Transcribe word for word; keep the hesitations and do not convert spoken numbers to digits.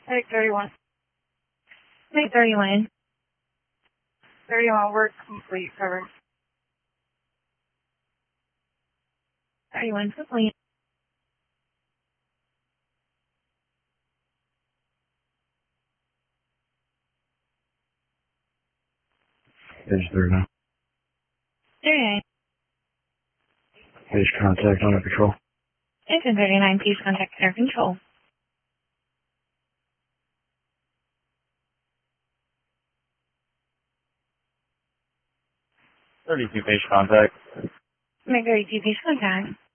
Make thirty-one. Make thirty-one. thirty-one, work complete, cover. thirty-one complete. Page thirty-nine. thirty-nine. Page contact under control. Engine thirty-nine, please contact air control. thirty-two page contact. Make thirty-two, please contact.